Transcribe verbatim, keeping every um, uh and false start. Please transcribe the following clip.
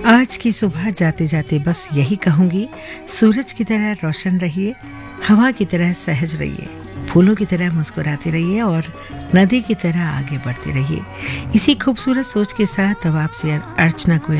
आज की सुबह जाते जाते बस यही कहूंगी, सूरज की तरह रोशन रहिए, हवा की तरह सहज रहिए, फूलों की तरह मुस्कुराते रहिए और नदी की तरह आगे बढ़ते रहिए। इसी खूबसूरत सोच के साथ अब आपसे अर्चना को